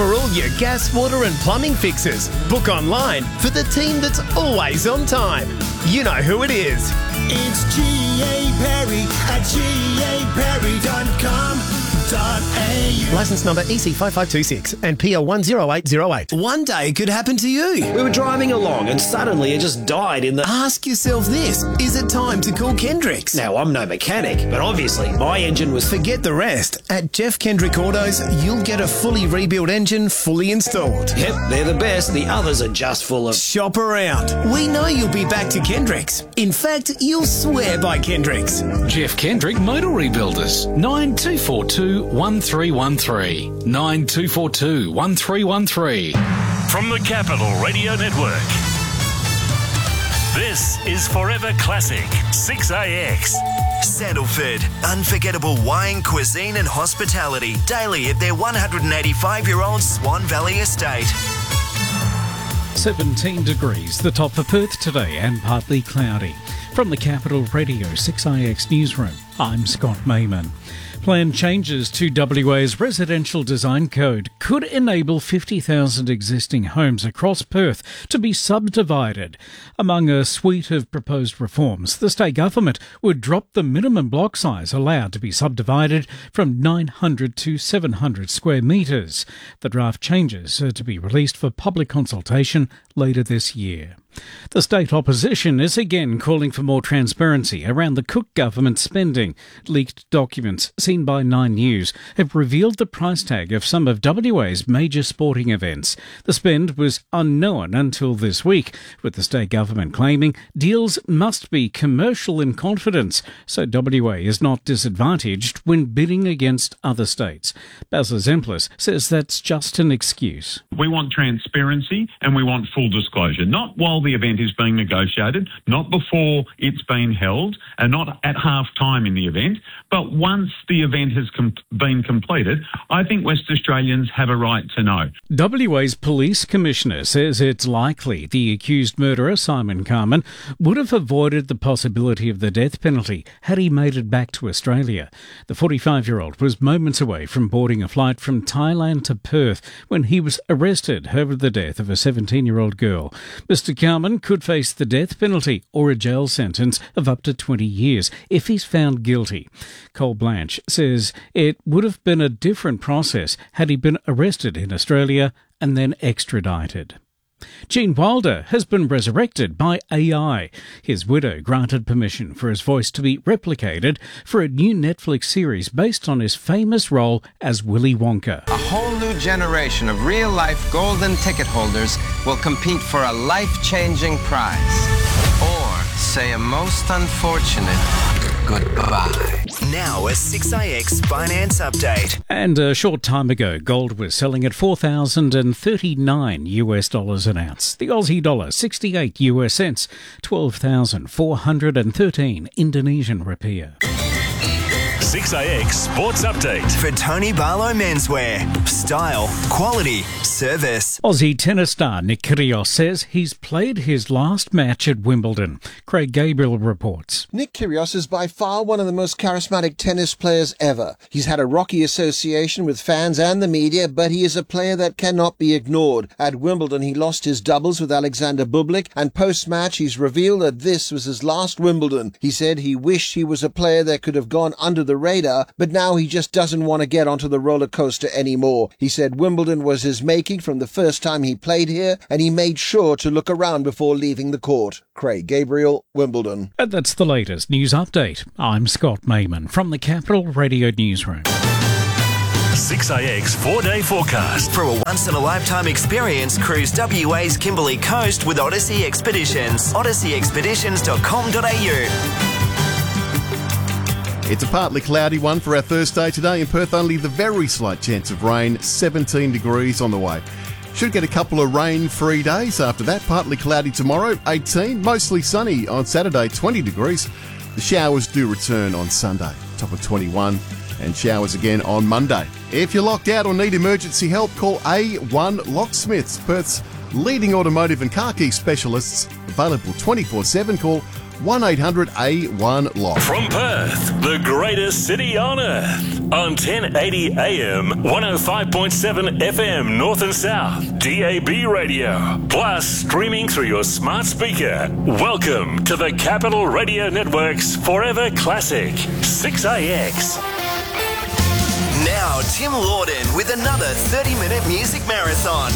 For all your gas, water and plumbing fixes, book online for the team that's always on time. You know who it is. It's G.A. Perry at gaperry.com.au. Licence number EC5526 and PL 10808. One day it could happen to you. We were driving along and suddenly it just died in the... Ask yourself this, is it time to call Kendricks? Now, I'm no mechanic, but obviously my engine was... Forget the rest. At Jeff Kendrick Autos, you'll get a fully rebuilt engine fully installed. Yep, they're the best. The others are just full of... Shop around. We know you'll be back to Kendricks. In fact, you'll swear by Kendricks. Jeff Kendrick Motor Rebuilders. 9242 1313. 9242 1313. From the Capital Radio Network. This is Forever Classic 6AX. Sandalford, unforgettable wine, cuisine and hospitality daily at their 185-year-old Swan Valley estate. 17 degrees, the top for Perth today and partly cloudy. From the Capital Radio 6IX Newsroom, I'm Scott Mayman. Planned changes to WA's residential design code could enable 50,000 existing homes across Perth to be subdivided. Among a suite of proposed reforms, the state government would drop the minimum block size allowed to be subdivided from 900 to 700 square metres. The draft changes are to be released for public consultation later this year. The state opposition is again calling for more transparency around the Cook government spending. Leaked documents seen by 9 News have revealed the price tag of some of WA's major sporting events. The spend was unknown until this week, with the state government claiming deals must be commercial in confidence, so WA is not disadvantaged when bidding against other states. Basil Zemplis says that's just an excuse. We want transparency and we want full disclosure, not while the event is being negotiated, not before it's been held, and not at half time in the event, but once the event has been completed. I think West Australians have a right to know. WA's Police Commissioner says it's likely the accused murderer, Simon Carman, would have avoided the possibility of the death penalty had he made it back to Australia. The 45-year-old was moments away from boarding a flight from Thailand to Perth when he was arrested over the death of a 17-year-old girl. Mr. Carman could face the death penalty or a jail sentence of up to 20 years if he's found guilty. Cole Blanche says it would have been a different process had he been arrested in Australia and then extradited. Gene Wilder has been resurrected by AI. His widow granted permission for his voice to be replicated for a new Netflix series based on his famous role as Willy Wonka. A whole new generation of real-life golden ticket holders will compete for a life-changing prize. Or say a most unfortunate goodbye. Now a 6AX finance update. And a short time ago, gold was selling at $4,039 an ounce. The Aussie dollar, 68 US cents, 12,413 Indonesian rupiah. 6AX Sports Update. For Tony Barlow Menswear. Style, quality, service. Aussie tennis star Nick Kyrgios says he's played his last match at Wimbledon. Craig Gabriel reports. Nick Kyrgios is by far one of the most charismatic tennis players ever. He's had a rocky association with fans and the media, but he is a player that cannot be ignored. At Wimbledon, he lost his doubles with Alexander Bublik, and post-match he's revealed that this was his last Wimbledon. He said he wished he was a player that could have gone under the radar, but now he just doesn't want to get onto the roller coaster anymore. He said Wimbledon was his making from the first time he played here, and he made sure to look around before leaving the court. Craig Gabriel, Wimbledon. And that's the latest news update. I'm Scott Mayman from the Capital Radio Newsroom. 6AX 4-day forecast. For a once-in-a-lifetime experience, cruise WA's Kimberley Coast with Odyssey Expeditions. odysseyexpeditions.com.au. It's a partly cloudy one for our Thursday today in Perth. Only the very slight chance of rain, 17 degrees on the way. Should get a couple of rain-free days after that. Partly cloudy tomorrow, 18. Mostly sunny on Saturday, 20 degrees. The showers do return on Sunday, top of 21. And showers again on Monday. If you're locked out or need emergency help, call A1 Locksmiths, Perth's leading automotive and car key specialists. Available 24/7. Call 1-800-A1-LOCK. From Perth, the greatest city on earth, on 1080 AM, 105.7 FM North and South, DAB radio, plus streaming through your smart speaker. Welcome to the Capital Radio Network's Forever Classic, 6AX. Now, Tim Lawden with another 30-minute music marathon.